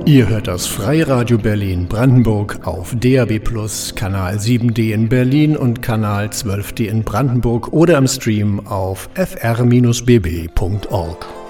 Ihr hört das Freiradio Berlin Brandenburg auf DAB+, Kanal 7D in Berlin und Kanal 12D in Brandenburg oder im Stream auf fr-bb.org.